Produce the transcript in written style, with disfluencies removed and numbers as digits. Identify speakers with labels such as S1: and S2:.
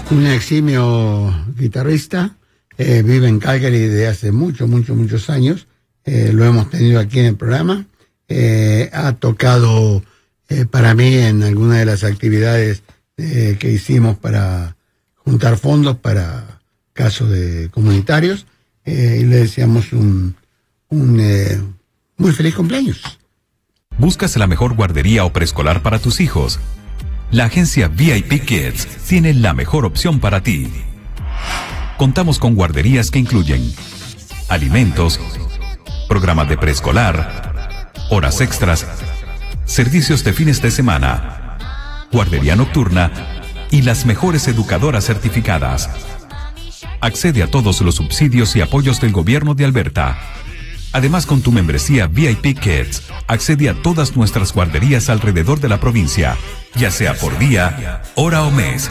S1: un eximio guitarrista, vive en Calgary desde hace muchos años, lo hemos tenido aquí en el programa, ha tocado para mí en algunas de las actividades que hicimos para juntar fondos para casos comunitarios, y le deseamos un muy feliz cumpleaños.
S2: ¿Buscas la mejor guardería o preescolar para tus hijos? La agencia VIP Kids tiene la mejor opción para ti. Contamos con guarderías que incluyen alimentos, programas de preescolar, horas extras, servicios de fines de semana, guardería nocturna y las mejores educadoras certificadas. Accede a todos los subsidios y apoyos del gobierno de Alberta. Además, con tu membresía VIP Kids, accede a todas nuestras guarderías alrededor de la provincia, ya sea por día, hora o mes.